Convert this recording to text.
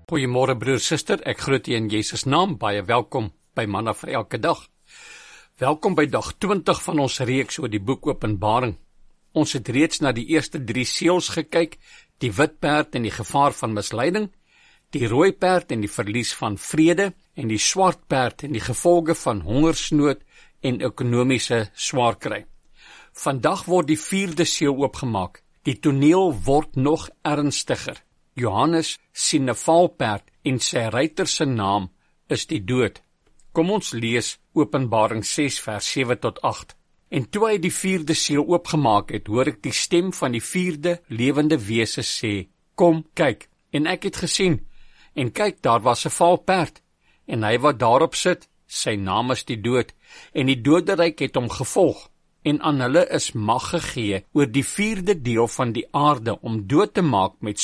Goeiemôre broer, suster, ek groet u in Jesus naam, baie welkom by Manna vir elke dag. Welkom by dag 20 van ons reeks oor die boek Openbaring. Ons het reeds na die eerste 3 seels gekyk, die wit perd en die gevaar van misleiding, die rooi perd en die verlies van vrede, en die swart perd en die gevolge van hongersnood en ekonomiese swaarkry. Vandag word die 4de seël oopgemaak. Die toneel word nog ernstiger. Johannes sien 'n valperd en sy ruiter se naam is die dood. Kom ons lees Openbaring 6 vers 7 tot 8. En toe hy die 4de seël oopgemaak het, hoor ek die stem van die 4de lewende wese sê, kom kyk. En ek het gesien, en kyk, daar was 'n valperd, en hy wat daarop sit, sy naam is die dood, en die doderyk het hom gevolg, en aan hulle is mag gegee oor die 4de deel van die aarde om dood te maak met